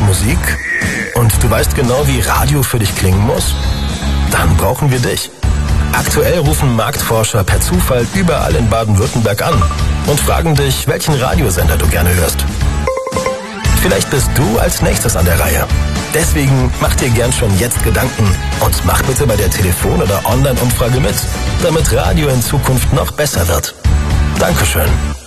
Musik und du weißt genau, wie Radio für dich klingen muss? Dann brauchen wir dich. Aktuell rufen Marktforscher per Zufall überall in Baden-Württemberg an und fragen dich, welchen Radiosender du gerne hörst. Vielleicht bist du als nächstes an der Reihe. Deswegen mach dir gern schon jetzt Gedanken und mach bitte bei der Telefon- oder Online-Umfrage mit, damit Radio in Zukunft noch besser wird. Dankeschön.